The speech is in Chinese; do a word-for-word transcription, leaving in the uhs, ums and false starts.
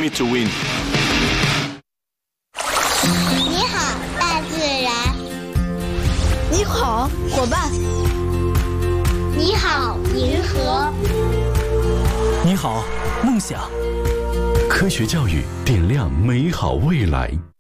me to win。 你好，大自然。 你好，伙伴。 你好，银河。 你好，梦想。 科学教育点亮美好未来。